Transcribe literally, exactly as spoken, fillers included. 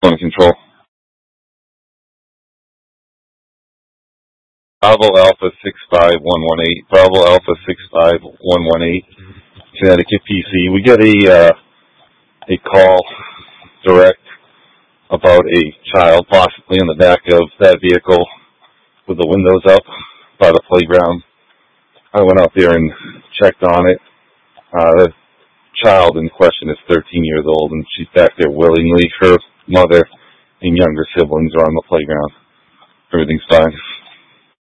On control. Bravo Alpha six five one one eight. Bravo Alpha six five one one eight. Connecticut P C. We get a uh, a call direct about a child possibly in the back of that vehicle with the windows up by the playground. I went out there and checked on it. Uh, the child in question is thirteen years old, and she's back there willingly. Her mother and younger siblings are on the playground. Everything's fine.